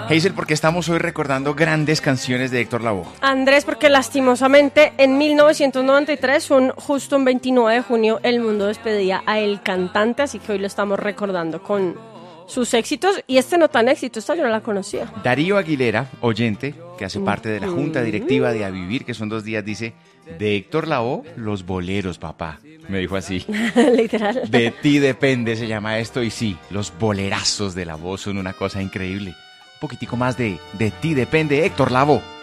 Hazel, ¿por qué estamos hoy recordando grandes canciones de Héctor Lavoe? Andrés, porque lastimosamente en 1993, justo un 29 de junio, el mundo despedía a el cantante, así que hoy lo estamos recordando con sus éxitos, y no tan éxito, esta yo no la conocía. Darío Aguilera, oyente, que hace parte de la junta directiva de A Vivir, que son 2 días, dice: de Héctor Lavoe, los boleros, papá. Me dijo así. Literal. De ti depende, se llama esto, y sí, los bolerazos de Lavoe son una cosa increíble. Un poquitico más de ti depende, Héctor Lavoe.